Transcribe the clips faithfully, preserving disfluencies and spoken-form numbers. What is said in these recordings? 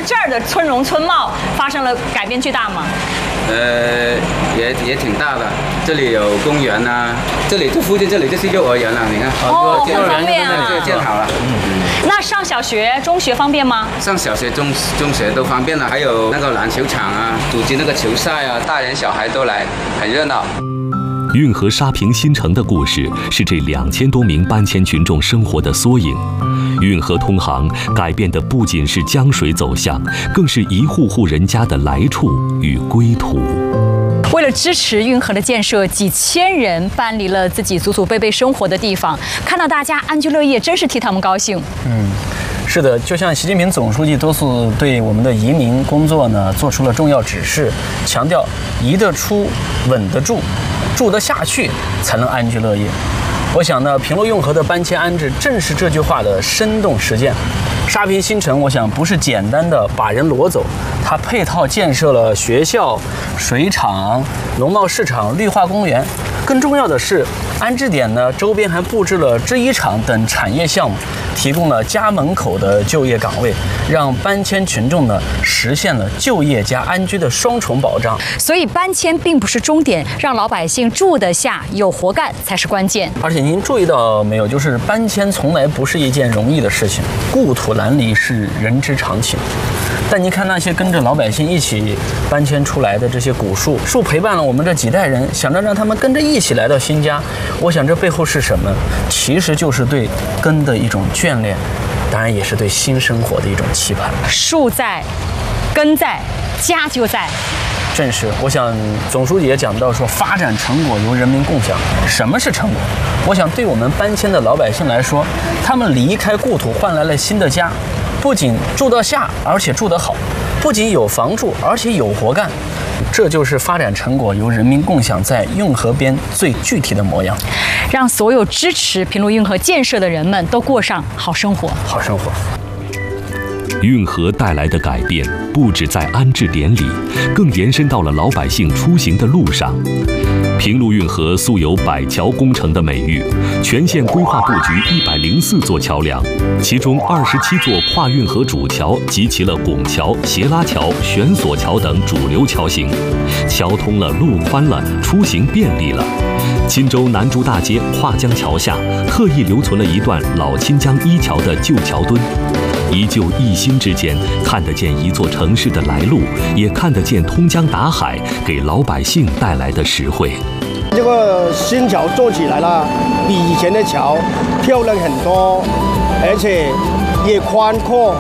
这儿的村容村貌发生了改变巨大吗？ 呃，也也挺大的。这里有公园啊，这里这附近这里就是幼儿园了，你看。 哦，很方便啊。 这建好了。嗯。 那上小学、中学方便吗？ 上小学、中中学都方便了，还有那个篮球场啊，组织那个球赛啊，大人小孩都来，很热闹。 运河沙坪新城的故事是这两千多名搬迁群众生活的缩影。运河通航改变的不仅是江水走向，更是一户户人家的来处与归途。 为了支持运河的建设，几千人搬离了自己祖祖辈辈生活的地方，看到大家安居乐业，真是替他们高兴。 嗯。是的，就像习近平总书记多次对我们的移民工作呢做出了重要指示，强调移得出、稳得住、住得下去，才能安居乐业。我想呢，平陆运河的搬迁安置正是这句话的生动实践。沙坪新城，我想不是简单的把人挪走，它配套建设了学校、水厂、农贸市场、绿化公园。更重要的是，安置点呢周边还布置了制衣厂等产业项目，提供了家门口的就业岗位，让搬迁群众呢实现了就业加安居的双重保障。 所以搬迁并不是终点，让老百姓住得下、有活干才是关键。 而且您注意到没有，就是搬迁从来不是一件容易的事情，故土难离是人之常情。但您看那些跟着老百姓一起搬迁出来的这些古树，树陪伴了我们这几代人，想着让他们跟着一起来到新家。我想这背后是什么？其实就是对根的一种眷恋，当然也是对新生活的一种期盼。 树在，根在，家就在。 正是，我想总书记也讲到说，发展成果由人民共享。什么是成果？我想对我们搬迁的老百姓来说，他们离开故土换来了新的家，不仅住得下，而且住得好，不仅有房住，而且有活干。这就是发展成果由人民共享在运河边最具体的模样， 让所有支持平陆运河建设的人们都过上好生活。 好生活。 运河带来的改变不止在安置点里，更延伸到了老百姓出行的路上。平陆运河素有百桥工程的美誉，全线规划布局一百零四座桥梁，其中二十七座跨运河主桥集齐了拱桥、斜拉桥、悬索桥等主流桥型，桥通了，路宽了，出行便利了。钦州南珠大街跨江桥下特意留存了一段老钦江一桥的旧桥墩，一旧一新之间，看得见一座城市的来路，也看得见通江达海给老百姓带来的实惠。 这个新桥做起来了，比以前的桥漂亮很多，而且也宽阔。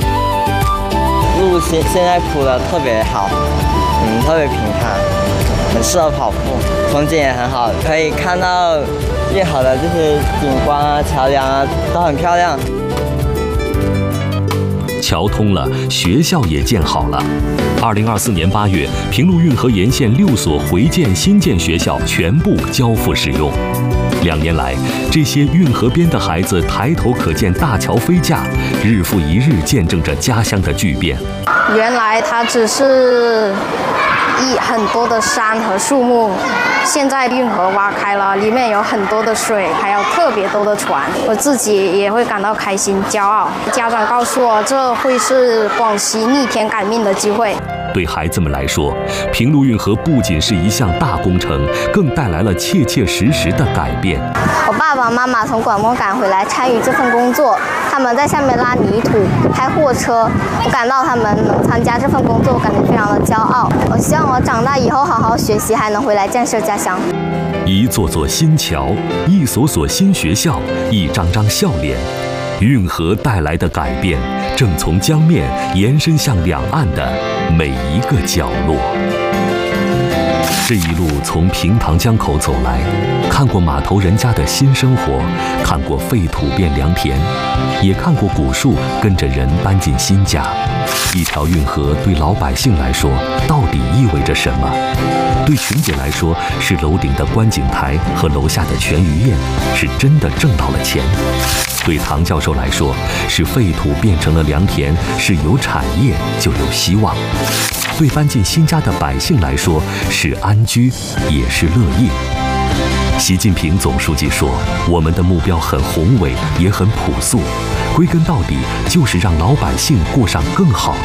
路现现在铺的特别好，嗯，特别平坦，很适合跑步，风景也很好，可以看到运河的这些景观啊、桥梁啊，都很漂亮。 桥通了，学校也建好了。二零二四年八月，平陆运河沿线六所回建新建学校全部交付使用。两年来，这些运河边的孩子抬头可见大桥飞架，日复一日见证着家乡的巨变。 原来它只是一很多的山和树木，现在运河挖开了，里面有很多的水，还有特别多的船，我自己也会感到开心、骄傲。家长告诉我，这会是广西逆天改命的机会。 对孩子们来说，平陆运河不仅是一项大工程，更带来了切切实实的改变。 我爸爸妈妈从广东赶回来参与这份工作，他们在下面拉泥土、开货车，我感到他们能参加这份工作，我感觉非常的骄傲。我希望我长大以后好好学习，还能回来建设家乡。 一座座新桥，一所所新学校，一张张笑脸。运河带来的改变，正从江面延伸向两岸的每一个角落。这一路从平塘江口走来，看过码头人家的新生活，看过废土变良田，也看过古树跟着人搬进新家。一条运河对老百姓来说，到底意味着什么？对群姐来说，是楼顶的观景台和楼下的全鱼宴，是真的挣到了钱。对唐教授来说，是废土变成了良田，是有产业就有希望。对搬进新家的百姓来说，是安居也是乐业。习近平总书记说，我们的目标很宏伟，也很朴素，归根到底就是让老百姓过上更好